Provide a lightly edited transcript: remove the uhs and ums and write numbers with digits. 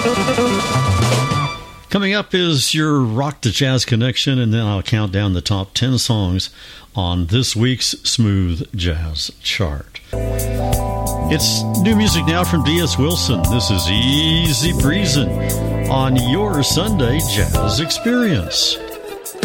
Coming up is your Rock the Jazz Connection, and then I'll count down the top 10 songs on this week's Smooth Jazz Chart. It's new music now from D.S. Wilson. This is Easy Breezin' on your Sunday Jazz Experience.